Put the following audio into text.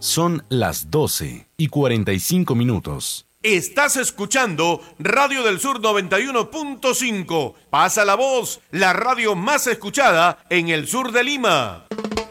Son las 12:45. Estás escuchando Radio del Sur 91.5. Pasa la voz, la radio más escuchada en el sur de Lima.